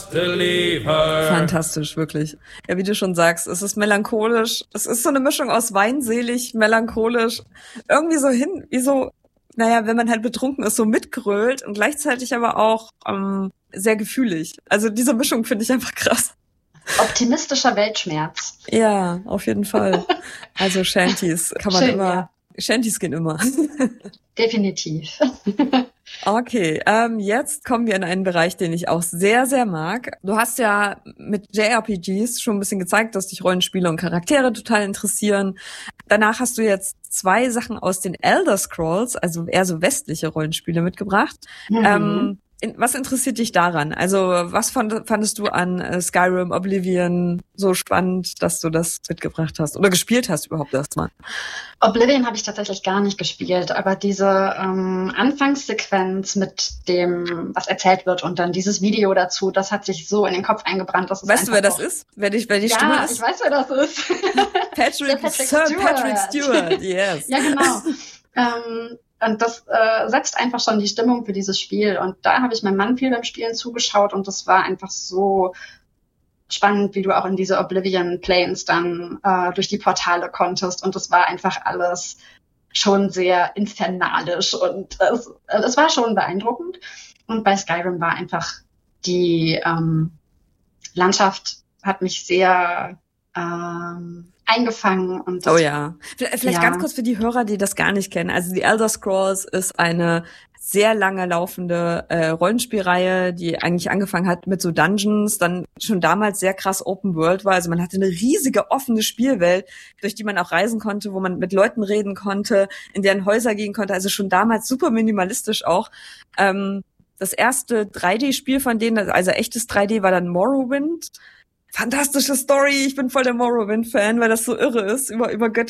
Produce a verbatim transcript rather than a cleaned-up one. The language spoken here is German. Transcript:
just to leave her. Fantastisch, wirklich. Ja, wie du schon sagst, es ist melancholisch. Es ist so eine Mischung aus weinselig, melancholisch. Irgendwie so hin, wie so, naja, wenn man halt betrunken ist, so mitgrölt und gleichzeitig aber auch ähm, sehr gefühlig. Also diese Mischung finde ich einfach krass. Optimistischer Weltschmerz. Ja, auf jeden Fall. Also Shanties kann man Schön, immer, ja. Shanties gehen immer. Definitiv. Okay, ähm, jetzt kommen wir in einen Bereich, den ich auch sehr, sehr mag. Du hast ja mit J R P Gs schon ein bisschen gezeigt, dass dich Rollenspiele und Charaktere total interessieren. Danach hast du jetzt zwei Sachen aus den Elder Scrolls, also eher so westliche Rollenspiele mitgebracht. Mhm. Ähm, in, was interessiert dich daran? Also was fand, fandest du an äh, Skyrim, Oblivion so spannend, dass du das mitgebracht hast oder gespielt hast überhaupt erstmal? Oblivion habe ich tatsächlich gar nicht gespielt, aber diese ähm, Anfangssequenz mit dem, was erzählt wird und dann dieses Video dazu, das hat sich so in den Kopf eingebrannt. Dass es weißt du, wer das auch ist? Wer die, wer die ja, Stimme ist? ich weiß, wer das ist. Patrick, Patrick Sir Stewart. Patrick Stewart, yes. Ja, genau. ähm, und das äh, setzt einfach schon die Stimmung für dieses Spiel. Und da habe ich meinem Mann viel beim Spielen zugeschaut und das war einfach so spannend, wie du auch in diese Oblivion Plains dann äh, durch die Portale konntest. Und das war einfach alles schon sehr infernalisch und es, es war schon beeindruckend. Und bei Skyrim war einfach die ähm, Landschaft hat mich sehr ähm, eingefangen. Und das, oh ja. Vielleicht ja. ganz kurz für die Hörer, die das gar nicht kennen. Also die Elder Scrolls ist eine sehr lange laufende äh, Rollenspielreihe, die eigentlich angefangen hat mit so Dungeons, dann schon damals sehr krass Open World war. Also man hatte eine riesige offene Spielwelt, durch die man auch reisen konnte, wo man mit Leuten reden konnte, in deren Häuser gehen konnte. Also schon damals super minimalistisch auch. Ähm, das erste drei D-Spiel von denen, also echtes drei D, war dann Morrowind. Fantastische Story, ich bin voll der Morrowind-Fan, weil das so irre ist, über über Götter